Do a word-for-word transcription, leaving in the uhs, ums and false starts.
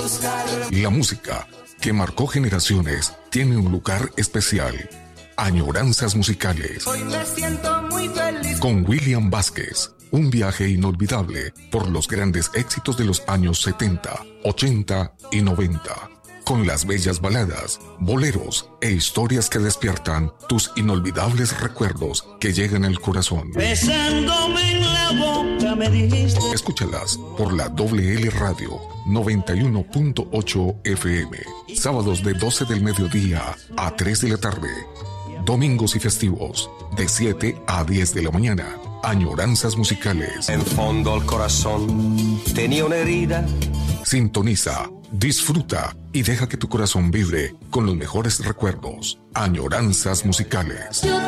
La música que marcó generaciones tiene un lugar especial. Añoranzas musicales. Hoy me siento muy feliz. Con William Vázquez. Un viaje inolvidable por los grandes éxitos de los años setenta, ochenta y noventa. Con las bellas baladas, boleros e historias que despiertan tus inolvidables recuerdos que llegan al corazón. Besándome en la boca me dijiste. Escúchalas por la W L Radio noventa y uno punto ocho F M. Sábados de doce del mediodía a tres de la tarde. Domingos y festivos de siete a diez de la mañana. Añoranzas musicales. En fondo al corazón tenía una herida. Sintoniza, disfruta y deja que tu corazón vibre con los mejores recuerdos. Añoranzas musicales.